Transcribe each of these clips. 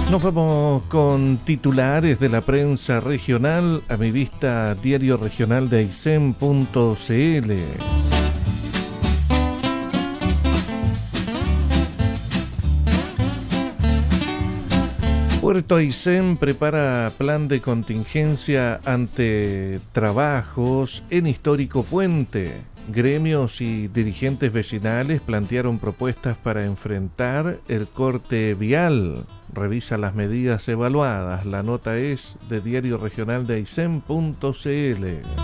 Nos vamos con titulares de la prensa regional a mi vista diario regional de Aysén.cl. Puerto Aysén prepara plan de contingencia ante trabajos en histórico puente. Gremios y dirigentes vecinales plantearon propuestas para enfrentar el corte vial. Revisa las medidas evaluadas. La nota es de diario regional de Aysén.cl.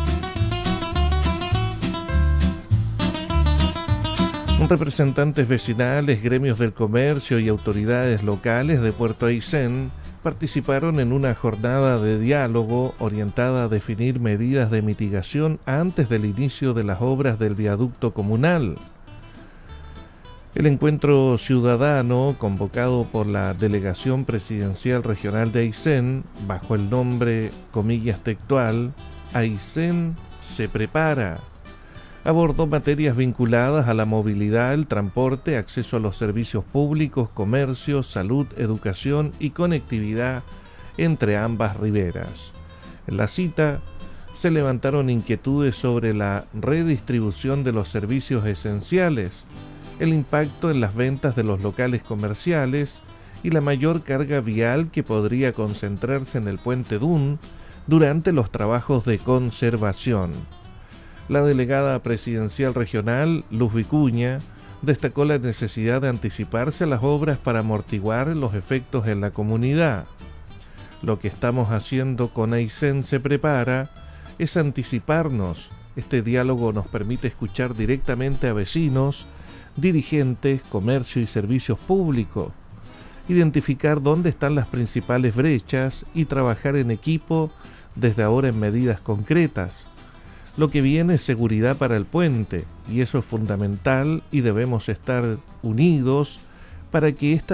Representantes vecinales, gremios del comercio y autoridades locales de Puerto Aysén participaron en una jornada de diálogo orientada a definir medidas de mitigación antes del inicio de las obras del viaducto comunal. El encuentro ciudadano, convocado por la Delegación Presidencial Regional de Aysén, bajo el nombre, comillas textual, Aysén se prepara, abordó materias vinculadas a la movilidad, el transporte, acceso a los servicios públicos, comercio, salud, educación y conectividad entre ambas riberas. En la cita se levantaron inquietudes sobre la redistribución de los servicios esenciales, el impacto en las ventas de los locales comerciales y la mayor carga vial que podría concentrarse en el puente Dun durante los trabajos de conservación. La delegada presidencial regional, Luz Vicuña, destacó la necesidad de anticiparse a las obras para amortiguar los efectos en la comunidad. Lo que estamos haciendo con Aysén se prepara es anticiparnos. Este diálogo nos permite escuchar directamente a vecinos, dirigentes, comercio y servicios públicos, identificar dónde están las principales brechas y trabajar en equipo desde ahora en medidas concretas. Lo que viene es seguridad para el puente, y eso es fundamental y debemos estar unidos para que esta